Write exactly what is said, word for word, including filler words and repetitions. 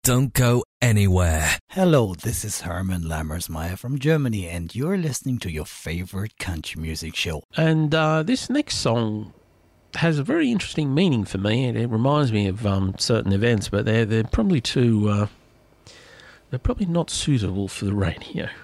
Don't go anywhere. Hello, this is Herman Lammersmeyer from Germany, and you're listening to your favorite country music show. And uh, this next song has a very interesting meaning for me. It, it reminds me of um, certain events, but they're they're probably too uh, they're probably not suitable for the radio.